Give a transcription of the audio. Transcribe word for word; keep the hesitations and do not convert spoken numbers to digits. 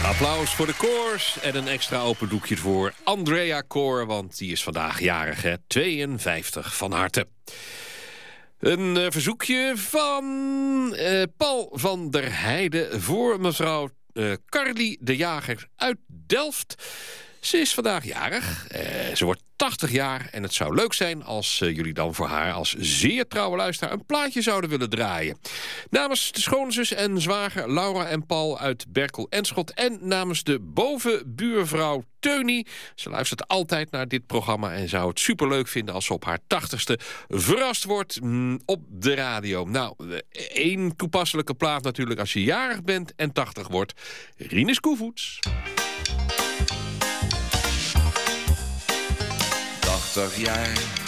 Applaus voor de koors en een extra open doekje voor Andrea Koor, want die is vandaag jarig, hè? tweeënvijftig, van harte. Een uh, verzoekje van uh, Paul van der Heijden voor mevrouw uh, Carly de Jager uit Delft. Ze is vandaag jarig. Uh, ze wordt tachtig jaar en het zou leuk zijn als uh, jullie dan voor haar als zeer trouwe luisteraar een plaatje zouden willen draaien. Namens de schoonzus en zwager Laura en Paul uit Berkel-Enschot en namens de bovenbuurvrouw Teunie. Ze luistert altijd naar dit programma en zou het superleuk vinden als ze op haar tachtigste verrast wordt mm, op de radio. Nou, één toepasselijke plaat natuurlijk als je jarig bent en tachtig wordt. Rinus Koevoets. tachtig jaar,